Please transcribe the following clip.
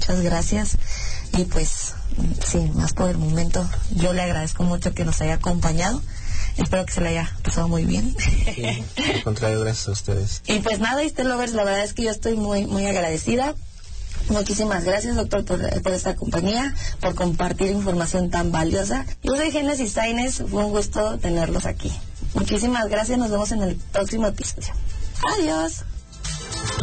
muchas gracias. Y pues, sin más por el momento, yo le agradezco mucho que nos haya acompañado. Espero que se le haya pasado muy bien. Sí, al contrario, gracias a ustedes. Y pues nada, Lovers, la verdad es que yo estoy muy, muy agradecida. Muchísimas gracias, doctor, por esta compañía, por compartir información tan valiosa. Yo soy Génesis Sainz, fue un gusto tenerlos aquí. Muchísimas gracias, nos vemos en el próximo episodio. Adiós.